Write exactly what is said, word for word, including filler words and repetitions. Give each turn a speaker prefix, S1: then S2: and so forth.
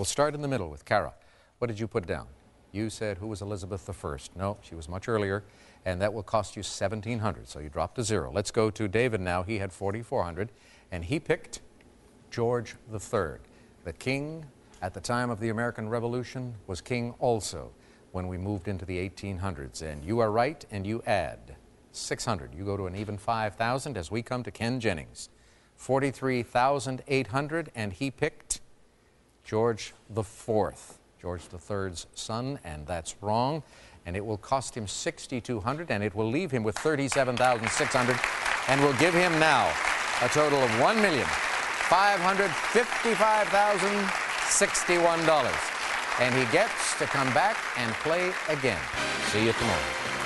S1: We'll start in the middle with Cara. What did you put down? You said, who was Elizabeth the First? No, she was much earlier, and that will cost you seventeen hundred, so you dropped to zero. Let's go to David now. He had forty-four hundred, and he picked George the Third. The king at the time of the American Revolution was king also when we moved into the eighteen hundreds. And you are right, and you add six hundred. You go to an even five thousand as we come to Ken Jennings. forty-three thousand eight hundred, and he picked George the Fourth. George the Third's son, and that's wrong. And it will cost him sixty-two hundred, and it will leave him with thirty-seven thousand six hundred, and will give him now a total of one million five hundred fifty-five thousand sixty-one dollars. And he gets to come back and play again. See you tomorrow.